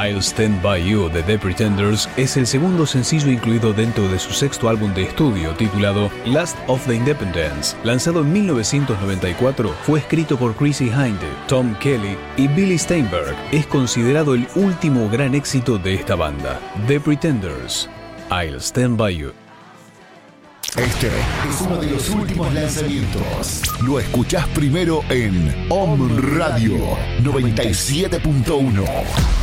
I'll Stand By You de The Pretenders es el segundo sencillo incluido dentro de su sexto álbum de estudio titulado Last of the Independents. Lanzado en 1994, fue escrito por Chrissie Hynde, Tom Kelly y Billy Steinberg. Es considerado el último gran éxito de esta banda. The Pretenders, I'll Stand By You. Este es uno de los últimos lanzamientos. Lo escuchás primero en Om Radio 97.1.